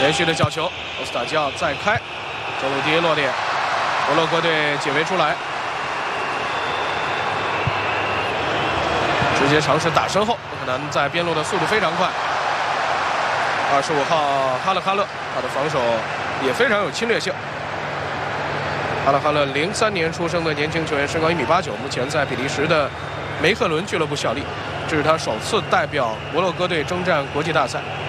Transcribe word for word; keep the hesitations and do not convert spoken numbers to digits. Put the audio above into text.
连续的角球，欧斯塔基奥再开，中路第一落点，摩洛哥队解围出来，直接尝试打身后，不可能在边路的速度非常快。二十五号哈勒哈勒，他的防守也非常有侵略性。哈勒哈勒零三年出生的年轻球员，身高一米八九，目前在比利时的梅克伦俱乐部效力，这是他首次代表摩洛哥队征战国际大赛。